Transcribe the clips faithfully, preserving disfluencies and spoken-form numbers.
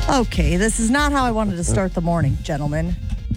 Okay, this is not how I wanted to start the morning, gentlemen.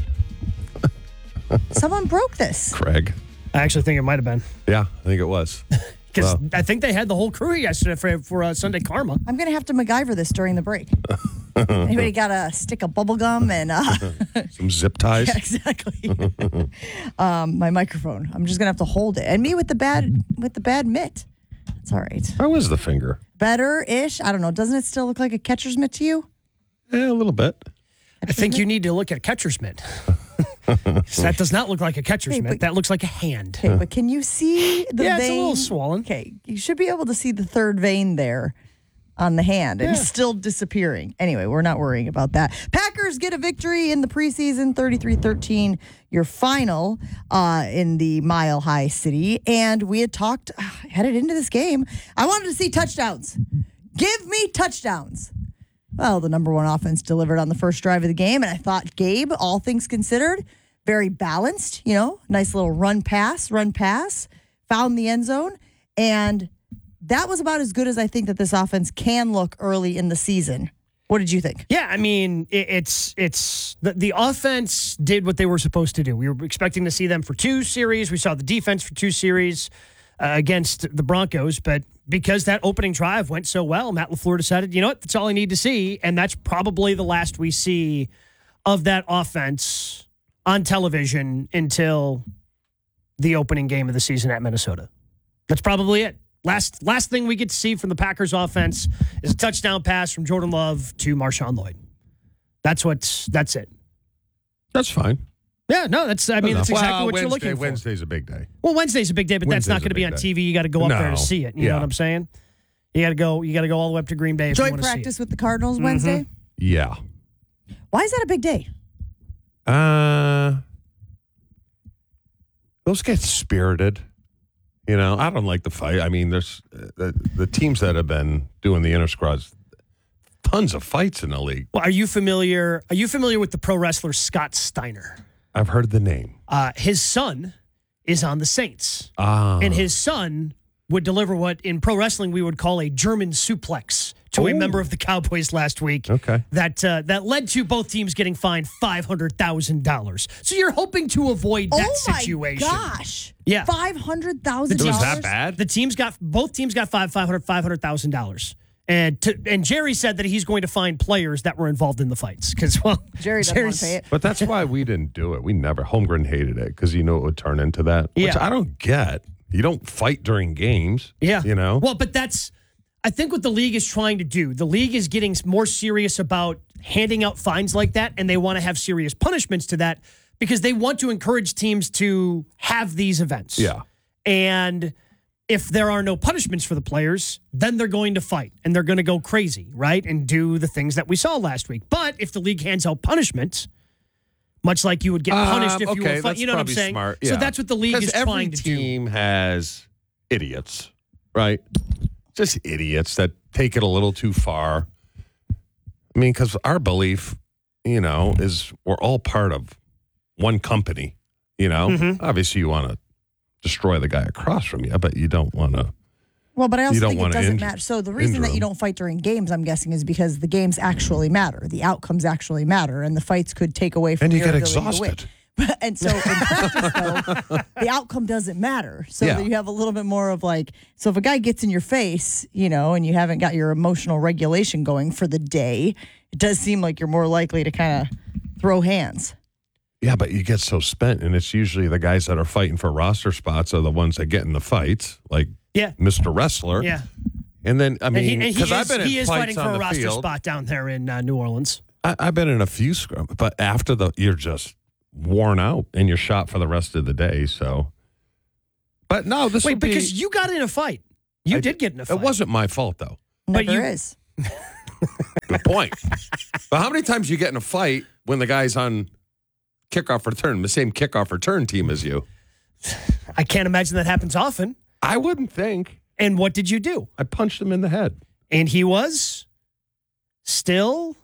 Someone broke this. Craig. I actually think it might have been. Yeah, I think it was. Because Well. I think they had the whole crew yesterday for, for uh, Sunday Karma. I'm going to have to MacGyver this during the break. Anybody got a stick of bubble gum and uh, Some zip ties. yeah, exactly. um, my microphone. I'm just gonna have to hold it. And me with the bad with the bad mitt. It's all right. How was the finger? Better-ish. I don't know. Doesn't it still look like a catcher's mitt to you? Yeah, a little bit. I think you need to look at a catcher's mitt. That does not look like a catcher's Hey, mitt. but- That looks like a hand. Okay, but can you see the Yeah, vein? it's a little swollen. Okay, you should be able to see the third vein there on the hand, and it's still disappearing. Anyway, we're not worrying about that. Packers get a victory in the preseason, thirty-three thirteen, your final uh, in the Mile High City. And we had talked, uh, headed into this game, I wanted to see touchdowns. Give me touchdowns. Well, the number one offense delivered on the first drive of the game, and I thought Gabe, all things considered, very balanced, you know, nice little run pass, run pass, found the end zone, and that was about as good as I think that this offense can look early in the season. What did you think? Yeah, I mean, it, it's it's the, the offense did what they were supposed to do. We were expecting to see them for two series. We saw the defense for two series uh, against the Broncos, but because that opening drive went so well, Matt LaFleur decided, you know what, that's all I need to see, and that's probably the last we see of that offense on television until the opening game of the season at Minnesota. That's probably it. Last last thing we get to see from the Packers offense is a touchdown pass from Jordan Love to Marshawn Lloyd. That's what's that's it. That's fine. Yeah, no, that's I mean that's exactly well, what Wednesday, you're looking for. Wednesday's a big day. Well, Wednesday's a big day, but that's not Wednesday's a going to be big on day. T V. You got to go up there No. to see it. You Yeah. know what I'm saying? You got to go. You got to go all the way up to Green Bay if you Joint want to see practice it. with the Cardinals Wednesday. Yeah. Why is that a big day? Uh, those get spirited. You know, I don't like the fight. I mean, there's uh, the, the teams that have been doing the intersquads, tons of fights in the league. Well, are you familiar? Are you familiar with the pro wrestler Scott Steiner? I've heard the name. Uh, his son is on the Saints, Ah. and his son would deliver what in pro wrestling we would call a German suplex to a Oh. member of the Cowboys last week. Okay. That uh, that led to both teams getting fined five hundred thousand dollars. So you're hoping to avoid that oh situation. my gosh! Yeah. five hundred thousand It was dollars. that bad? The teams got both teams got five five hundred five hundred thousand dollars. And to, and Jerry said that he's going to find players that were involved in the fights because well Jerry doesn't want to pay it. But that's why we didn't do it. We never. Holmgren hated it because you know it would turn into that. Which Yeah. I don't get. You don't fight during games. Yeah. You know? Well, but that's, I think what the league is trying to do. The league is getting more serious about handing out fines like that, and they want to have serious punishments to that because they want to encourage teams to have these events. Yeah. And if there are no punishments for the players, then they're going to fight and they're going to go crazy, right? And do the things that we saw last week. But if the league hands out punishments, much like you would get punished Um, if you okay, were fighting, that's you know what I'm probably saying? smart, So yeah. that's what the league is 'Cause every trying to do. team has idiots, right? Just idiots that take it a little too far. I mean, because our belief, you know, is we're all part of one company. You know, Mm-hmm. obviously you want to destroy the guy across from you, but you don't want to. Well, but I also You don't think it wanna doesn't injure- matter. So the reason injure that you them. don't fight during games, I'm guessing, is because the games actually matter. The outcomes actually matter, and the fights could take away from And you your get ability to win. exhausted. And so in practice, though, the outcome doesn't matter. So Yeah. that you have a little bit more of like, so if a guy gets in your face, you know, and you haven't got your emotional regulation going for the day, it does seem like you're more likely to kind of throw hands. Yeah, but you get so spent, and it's usually the guys that are fighting for roster spots are the ones that get in the fights, like Yeah. Mister Wrestler. Yeah. And then, I And he, mean, and he because is, I've been in he is fights fighting on for a the roster field. spot down there in uh, New Orleans. I, I've been in a few scrum, but after the, you're just worn out and you're shot for the rest of the day. So, but no, this Wait, would be, because you got in a fight. You I- did get in a fight. It wasn't my fault though. But Never you- is. Good point. But how many times you get in a fight when the guy's on kickoff return, the same kickoff return team as you? I can't imagine that happens often. I wouldn't think. And what did you do? I punched him in the head. And he was still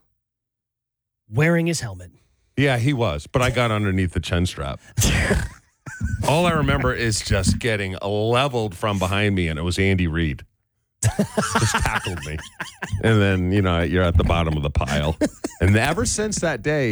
wearing his helmet. Yeah, he was, but I got underneath the chin strap. All I remember is just getting leveled from behind me, and it was Andy Reid. Just tackled me. And then, you know, you're at the bottom of the pile. And ever since that day,